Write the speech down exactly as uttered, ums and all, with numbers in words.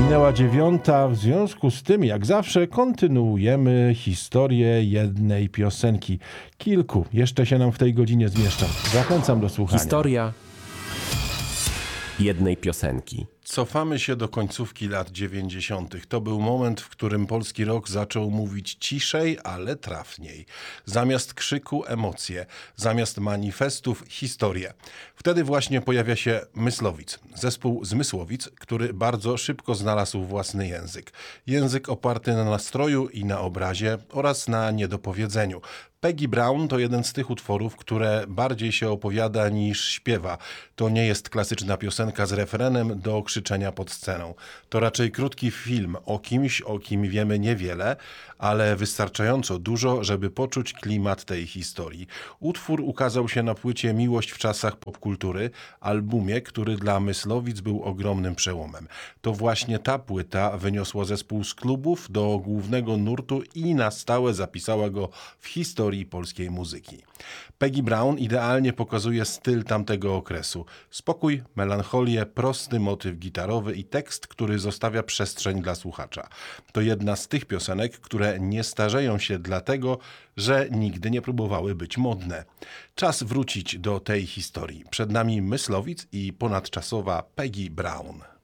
Minęła dziewiąta, w związku z tym, jak zawsze, kontynuujemy historię jednej piosenki. Kilku jeszcze się nam w tej godzinie zmieszczą. Zachęcam do słuchania. Historia jednej piosenki. Cofamy się do końcówki lat dziewięćdziesiątych. To był moment, w którym polski rock zaczął mówić ciszej, ale trafniej. Zamiast krzyku emocje, zamiast manifestów historię. Wtedy właśnie pojawia się Mysłowic, zespół z Mysłowic, który bardzo szybko znalazł własny język. Język oparty na nastroju i na obrazie oraz na niedopowiedzeniu. Peggy Brown to jeden z tych utworów, które bardziej się opowiada niż śpiewa. To nie jest klasyczna piosenka z refrenem do krzyczenia pod sceną. To raczej krótki film o kimś, o kim wiemy niewiele, ale wystarczająco dużo, żeby poczuć klimat tej historii. Utwór ukazał się na płycie Miłość w czasach popkultury, albumie, który dla Mysłowic był ogromnym przełomem. To właśnie ta płyta wyniosła zespół z klubów do głównego nurtu i na stałe zapisała go w historii polskiej muzyki. Peggy Brown idealnie pokazuje styl tamtego okresu. Spokój, melancholię, prosty motyw gitarowy i tekst, który zostawia przestrzeń dla słuchacza. To jedna z tych piosenek, które nie starzeją się dlatego, że nigdy nie próbowały być modne. Czas wrócić do tej historii. Przed nami Mysłowic i ponadczasowa Peggy Brown.